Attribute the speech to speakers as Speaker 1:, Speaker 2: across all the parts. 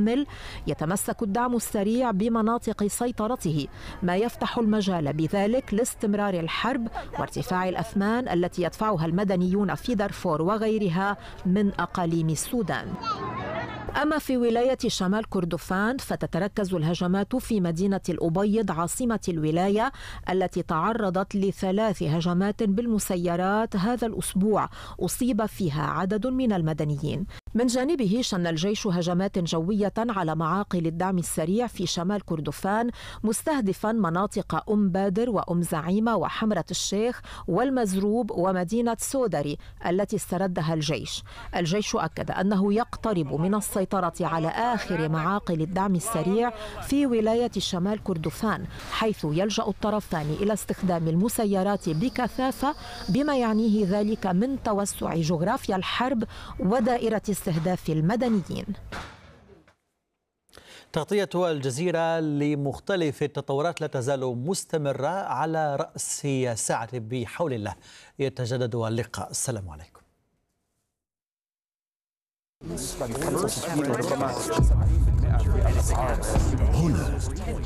Speaker 1: كامل يتمسك الدعم السريع بمناطق سيطرته، ما يفتح المجال بذلك لاستمرار الحرب وارتفاع الأثمان التي يدفعها المدنيون في دارفور وغيرها من أقاليم السودان. أما في ولاية شمال كردفان فتتركز الهجمات في مدينة الأبيض عاصمة الولاية التي تعرضت ل3 هجمات بالمسيرات هذا الأسبوع أصيب فيها عدد من المدنيين. من جانبه شن الجيش هجمات جوية على معاقل الدعم السريع في شمال كردفان مستهدفا مناطق بادر زعيمة وحمرة الشيخ والمزروب ومدينة سودري التي استردها الجيش. الجيش أكد أنه يقترب من السيطرة على آخر معاقل الدعم السريع في ولاية شمال كردفان، حيث يلجأ الطرفان إلى استخدام المسيرات بكثافة بما يعنيه ذلك من توسع جغرافيا الحرب ودائرة استهداف المدنيين.
Speaker 2: تغطية الجزيرة لمختلف التطورات لا تزال مستمرة على رأس ساعة بحول الله يتجدد اللقاء. السلام عليكم.
Speaker 3: هنا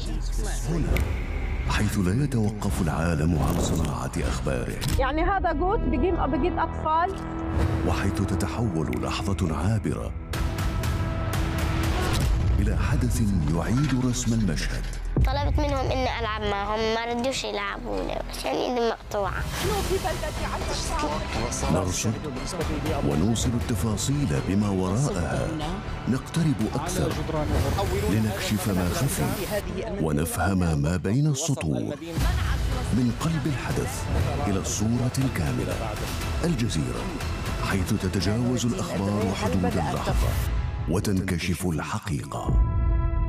Speaker 3: حيث لا يتوقف العالم عن صناعة أخباره،
Speaker 4: يعني هذا قوت بقيت أطفال،
Speaker 3: وحيث تتحول لحظة عابرة إلى حدث يعيد رسم المشهد.
Speaker 5: طلبت منهم إني ألعب معهم، ما ردوش يلعبوني عشان إيدي مقطوعة.
Speaker 3: نرصد ونوصل التفاصيل بما وراءها، نقترب أكثر لنكشف ما خفي ونفهم ما بين السطور. من قلب الحدث إلى الصورة الكاملة، الجزيرة، حيث تتجاوز الأخبار حدود اللحظة وتنكشف الحقيقة.